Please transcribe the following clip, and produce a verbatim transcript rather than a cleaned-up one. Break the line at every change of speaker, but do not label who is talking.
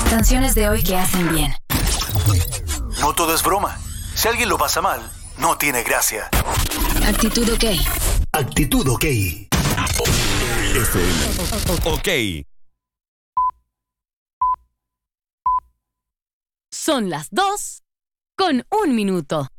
Canciones de hoy que hacen bien.
No todo es broma. Si alguien lo pasa mal, no tiene gracia.
Actitud OK.
Actitud OK. F M.
OK.
Son las dos con un minuto.